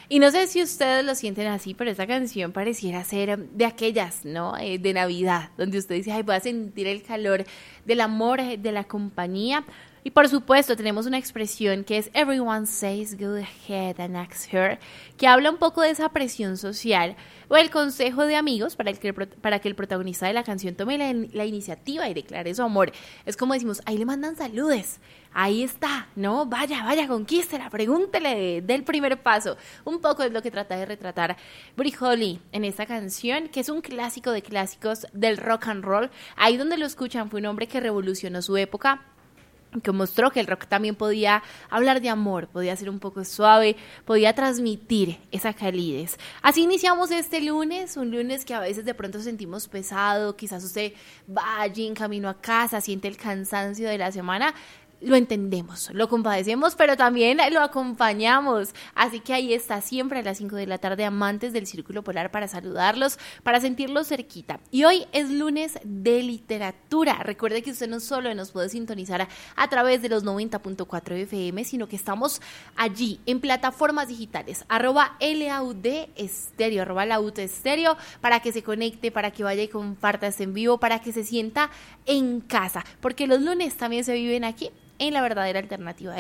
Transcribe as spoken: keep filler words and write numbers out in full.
Y no sé si ustedes lo sienten así, pero esta canción pareciera ser de aquellas, ¿no? Eh, de Navidad, donde usted dice, ay, voy a sentir el calor del amor, de la compañía. Y por supuesto tenemos una expresión que es everyone says go ahead and ask her, que habla un poco de esa presión social o el consejo de amigos para, el que, para que el protagonista de la canción tome la, la iniciativa y declare su amor. Es como decimos, ahí le mandan saludes, ahí está, ¿no? Vaya, vaya, conquístela, pregúntele del primer paso. Un poco es lo que trata de retratar Buddy Holly en esta canción, que es un clásico de clásicos del rock and roll. Ahí donde lo escuchan fue un hombre que revolucionó su época, que mostró que el rock también podía hablar de amor, podía ser un poco suave, podía transmitir esa calidez. Así iniciamos este lunes, un lunes que a veces de pronto sentimos pesado, quizás usted vaya en camino a casa, siente el cansancio de la semana. Lo entendemos, lo compadecemos, pero también lo acompañamos. Así que ahí está, siempre a las cinco de la tarde, amantes del Círculo Polar, para saludarlos, para sentirlos cerquita. Y hoy es lunes de literatura. Recuerde que usted no solo nos puede sintonizar a, a través de los noventa punto cuatro F M, sino que estamos allí en plataformas digitales, arroba L A U D Estéreo, arroba Laud Estéreo, para que se conecte, para que vaya y comparta este en vivo, para que se sienta en casa, porque los lunes también se viven aquí en La Verdadera Alternativa.